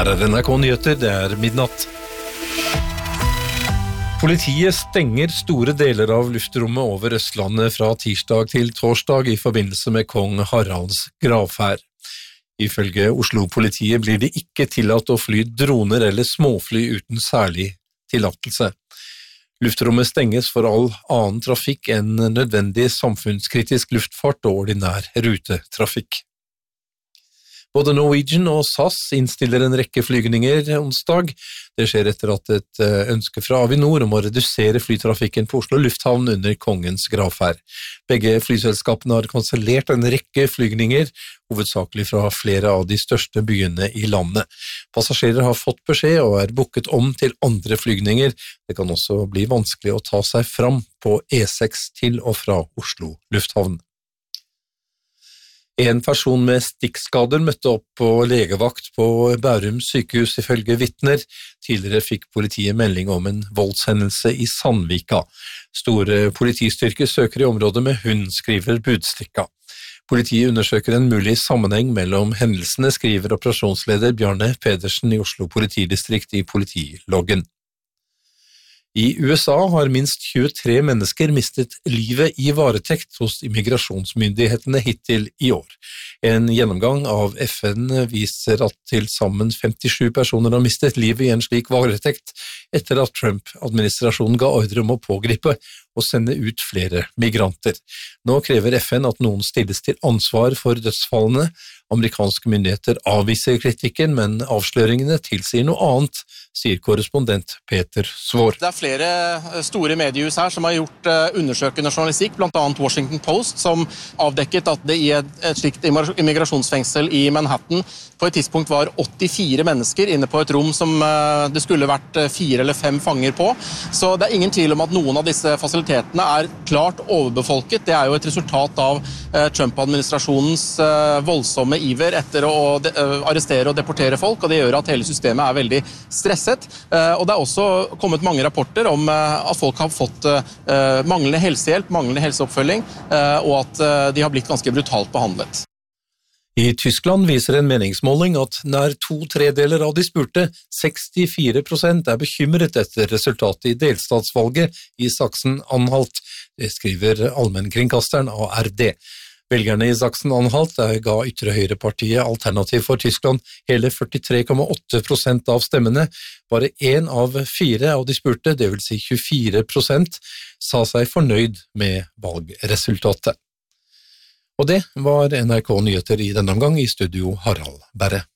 Her NRK Nyheter, det midnatt. Politiet stenger store deler av luftrommet over Østlandet fra tirsdag til torsdag i forbindelse med kong Haralds gravferd. Ifølge Oslo-politiet blir det ikke tillatt å fly droner eller småfly uten særlig tillatelse. Luftrommet stenges for all annen trafikk enn nødvendig samfunnskritisk luftfart og ordinær rutetrafikk. Både Norwegian og SAS innstiller en rekke flygninger onsdag. Det skjer etter at et ønske fra Avinor om å redusere flytrafikken på Oslo lufthavn under kongens gravferd. Begge flyselskapene har kansellert en rekke flygninger, hovedsakelig fra flere av de største byene i landet. Passasjerer har fått beskjed og er booket om til andre flygninger. Det kan også bli vanskelig å ta seg fram på E6 til og fra Oslo lufthavn. En person med stikkskader møtte opp på legevakt på Bærum sykehus ifølge vitner. Tidligere fikk politiet melding om en voldshendelse i Sandvika. Store politistyrker søker i området med hund, skriver Budstikka. Politiet undersøker en mulig sammenheng mellom hendelsene, skriver operasjonsleder Bjarne Pedersen i Oslo politidistrikt i politiloggen. I USA har minst 23 mennesker mistet livet i varetekt hos immigrasjonsmyndighetene hittil i år. En gjennomgang av FN viser at til sammen 57 personer har mistet livet i en slik varetekt etter at Trump-administrasjonen ga ordre om å pågripe og sende ut flere migranter. Nå krever FN at noen stilles til ansvar for dødsfallene. Amerikanske myndigheter avviser kritikken, men avsløringene tilsier noe annet, sier korrespondent Peter Svår. Det er flere store mediehus her som har gjort undersøkende journalistikk, blant annet Washington Post, som avdekket at det i et slikt immigrasjonsfengsel i Manhattan på et tidspunkt var 84 mennesker inne på et rom som det skulle vært 4 eller 5 fanger på. Så det er ingen tvil om at noen av disse fasilitetene er klart overbefolket. Det er jo et resultat av Trump-administrasjonens voldsomme iver etter å arrestere og deportere folk, og det gjør at hele systemet er veldig stresset. Og det er også kommet mange rapporter om at folk har fått manglende helsehjelp, manglende helseoppfølging, og at de har blitt ganske brutalt behandlet. I Tyskland viser en meningsmåling at nær 2/3 av de spurte, 64%, er bekymret etter resultatet i delstatsvalget i Sachsen-Anhalt. Det skriver allmennkringkasteren ARD. Velgerne i Sachsen-Anhalt ga ytre høyrepartiet Alternativ for Tyskland hele 43,8% av stemmene. Bare 1 av 4 av de spurte, det vil si 24%, sa seg fornøyd med valgresultatet. Og det var NRK Nyheter i denne omgang, i studio Harald Berre.